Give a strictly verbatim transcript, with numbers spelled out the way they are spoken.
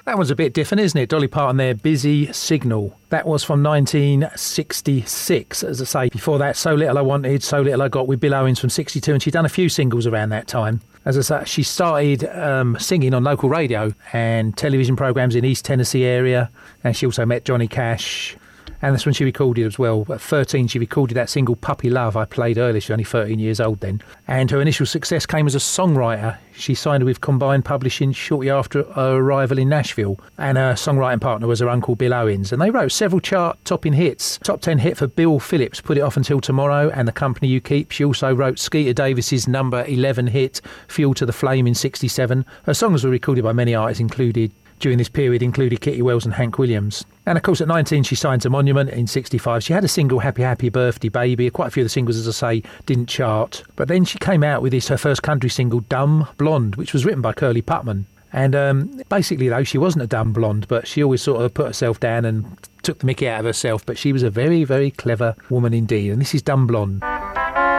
That one's a bit different, isn't it? Dolly Parton there, Busy Signal. That was from nineteen sixty-six, as I say. Before that, So Little I Wanted, So Little I Got with Bill Owens from sixty-two, and she'd done a few singles around that time. As I say, she started um, singing on local radio and television programmes in East Tennessee area, and she also met Johnny Cash. And that's when she recorded as well. At thirteen, she recorded that single Puppy Love I played earlier. She was only thirteen years old then. And her initial success came as a songwriter. She signed with Combined Publishing shortly after her arrival in Nashville. And her songwriting partner was her uncle Bill Owens. And they wrote several chart-topping hits. Top ten hit for Bill Phillips, Put It Off Until Tomorrow, and The Company You Keep. She also wrote Skeeter Davis's number eleven hit, Fuel to the Flame, in sixty-seven. Her songs were recorded by many artists, included during this period included Kitty Wells and Hank Williams. And of course at nineteen she signed to Monument in sixty-five. She had a single, Happy Happy Birthday Baby. Quite a few of the singles, as I say, didn't chart. But then she came out with this, her first country single, Dumb Blonde, which was written by Curly Putman. And um, basically though, she wasn't a dumb blonde, but she always sort of put herself down and took the mickey out of herself. But she was a very, very clever woman indeed. And this is Dumb Blonde.